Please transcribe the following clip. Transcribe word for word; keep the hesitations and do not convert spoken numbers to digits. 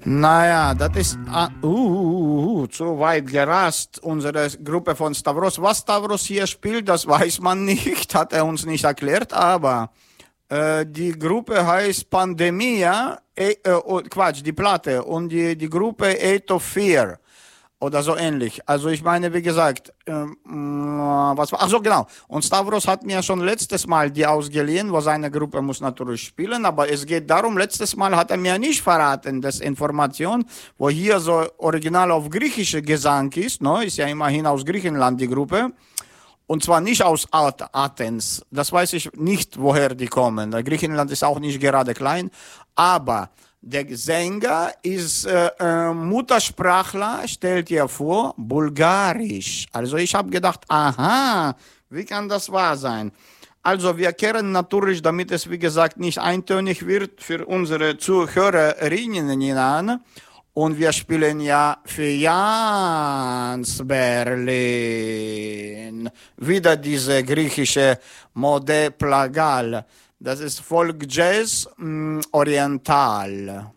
Naja, das ist ah, uh, uh, uh, zu weit gerast, unsere Gruppe von Stavros. Was Stavros hier spielt, das weiß man nicht, hat er uns nicht erklärt, aber äh, die Gruppe heißt Pandemia, äh, äh, oh, Quatsch, die Platte, und die, die Gruppe Eight of Fear. Oder so ähnlich. Also ich meine, wie gesagt, ähm, was war, ach so, genau. Und Stavros hat mir schon letztes Mal die ausgeliehen, wo seine Gruppe muss natürlich spielen, aber es geht darum, letztes Mal hat er mir nicht verraten, das Information, wo hier so original auf griechische Gesang ist, ne, ist ja immerhin aus Griechenland die Gruppe. Und zwar nicht aus Athens. Das weiß ich nicht, woher die kommen. Griechenland ist auch nicht gerade klein, aber der Sänger ist äh, äh, Muttersprachler, stellt ihr vor, Bulgarisch. Also ich habe gedacht, aha, wie kann das wahr sein? Also wir kehren natürlich, damit es wie gesagt nicht eintönig wird, für unsere Zuhörerinnen an. Und wir spielen ja für Jans Berlin. Wieder diese griechische Mode Plagal. Das ist Folk Jazz mh, Oriental.